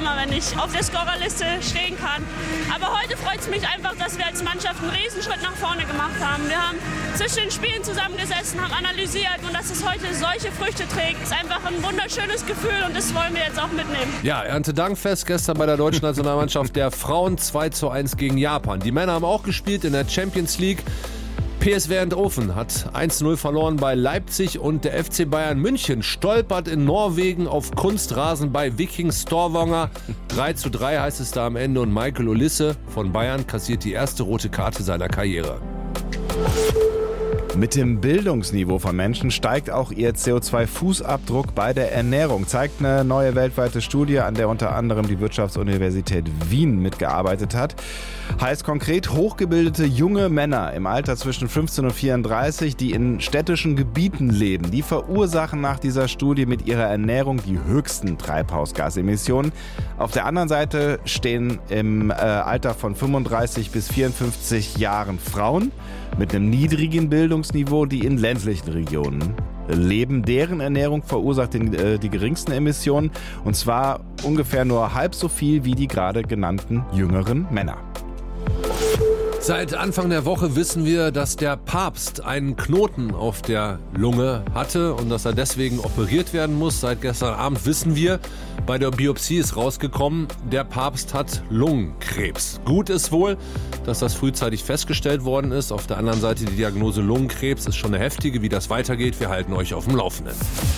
immer, wenn ich auf der Scorerliste stehen kann. Aber heute freut es mich einfach, dass wir als Mannschaft einen Riesenschritt nach vorne gemacht haben. Wir haben zwischen den Spielen zusammengesessen, haben analysiert und dass es heute solche Früchte trägt, ist einfach ein wunderschönes Gefühl und das wollen wir jetzt auch mitnehmen. Ja, Erntedankfest gestern bei der deutschen Nationalmannschaft der Frauen 2:1 gegen Japan. Die Männer haben auch gespielt in der Champions League. PSV Eindhoven hat 1:0 verloren bei Leipzig und der FC Bayern München stolpert in Norwegen auf Kunstrasen bei Viking Stavanger. 3:3 heißt es da am Ende und Michael Olise von Bayern kassiert die erste rote Karte seiner Karriere. Mit dem Bildungsniveau von Menschen steigt auch ihr CO2-Fußabdruck bei der Ernährung, zeigt eine neue weltweite Studie, an der unter anderem die Wirtschaftsuniversität Wien mitgearbeitet hat. Heißt konkret, hochgebildete junge Männer im Alter zwischen 15 und 34, die in städtischen Gebieten leben, die verursachen nach dieser Studie mit ihrer Ernährung die höchsten Treibhausgasemissionen. Auf der anderen Seite stehen im Alter von 35 bis 54 Jahren Frauen mit einem niedrigen Bildungsniveau, die in ländlichen Regionen leben. Deren Ernährung verursacht die geringsten Emissionen, und zwar ungefähr nur halb so viel wie die gerade genannten jüngeren Männer. Seit Anfang der Woche wissen wir, dass der Papst einen Knoten auf der Lunge hatte und dass er deswegen operiert werden muss. Seit gestern Abend wissen wir, bei der Biopsie ist rausgekommen, der Papst hat Lungenkrebs. Gut ist wohl, dass das frühzeitig festgestellt worden ist. Auf der anderen Seite die Diagnose Lungenkrebs ist schon eine heftige. Wie das weitergeht, wir halten euch auf dem Laufenden.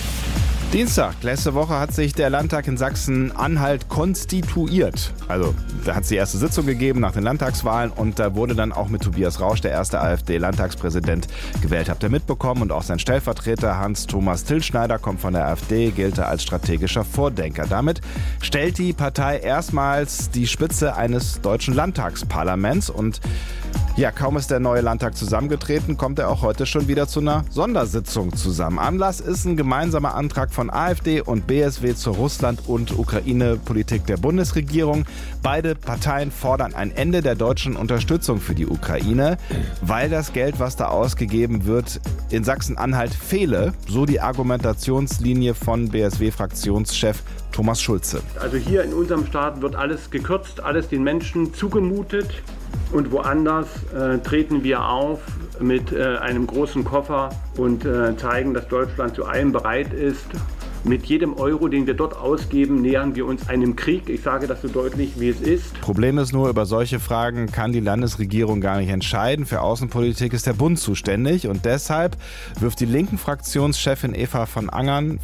Dienstag, letzte Woche, hat sich der Landtag in Sachsen-Anhalt konstituiert. Also da hat es die erste Sitzung gegeben nach den Landtagswahlen und da wurde dann auch mit Tobias Rausch, der erste AfD-Landtagspräsident, gewählt. Habt ihr mitbekommen? Und auch sein Stellvertreter Hans-Thomas Tillschneider kommt von der AfD, gilt als strategischer Vordenker. Damit stellt die Partei erstmals die Spitze eines deutschen Landtagsparlaments und ja, kaum ist der neue Landtag zusammengetreten, kommt er auch heute schon wieder zu einer Sondersitzung zusammen. Anlass ist ein gemeinsamer Antrag von AfD und BSW zur Russland- und Ukraine-Politik der Bundesregierung. Beide Parteien fordern ein Ende der deutschen Unterstützung für die Ukraine, weil das Geld, was da ausgegeben wird, in Sachsen-Anhalt fehle, so die Argumentationslinie von BSW-Fraktionschef Thomas Schulze. Also hier in unserem Staat wird alles gekürzt, alles den Menschen zugemutet. Und woanders treten wir auf mit einem großen Koffer und zeigen, dass Deutschland zu allem bereit ist. Mit jedem Euro, den wir dort ausgeben, nähern wir uns einem Krieg. Ich sage das so deutlich, wie es ist. Problem ist nur, über solche Fragen kann die Landesregierung gar nicht entscheiden. Für Außenpolitik ist der Bund zuständig. Und deshalb wirft die linken Fraktionschefin Eva von Angern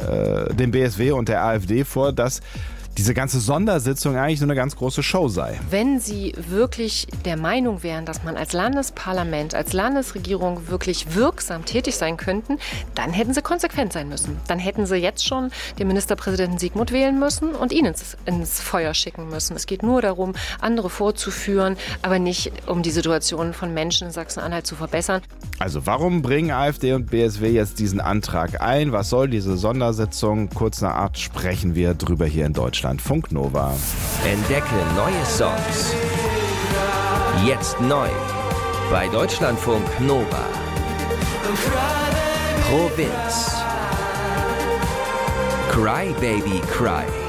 dem BSW und der AfD vor, dass diese ganze Sondersitzung eigentlich so eine ganz große Show sei. Wenn Sie wirklich der Meinung wären, dass man als Landesparlament, als Landesregierung wirklich wirksam tätig sein könnten, dann hätten Sie konsequent sein müssen. Dann hätten Sie jetzt schon den Ministerpräsidenten Sigmund wählen müssen und ihn ins Feuer schicken müssen. Es geht nur darum, andere vorzuführen, aber nicht um die Situation von Menschen in Sachsen-Anhalt zu verbessern. Also warum bringen AfD und BSW jetzt diesen Antrag ein? Was soll diese Sondersitzung? Kurz nach 8 sprechen wir drüber hier in Deutschland. Funk Nova. Entdecke neue Songs. Jetzt neu bei Deutschlandfunk Nova. Provinz. Cry Baby Cry.